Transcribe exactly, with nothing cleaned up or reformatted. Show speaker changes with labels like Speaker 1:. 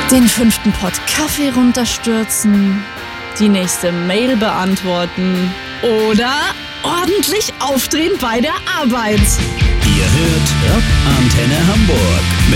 Speaker 1: Den fünften Pott Kaffee runterstürzen, die nächste Mail beantworten oder ordentlich aufdrehen bei der Arbeit.
Speaker 2: Ihr hört Rock Antenne Hamburg mit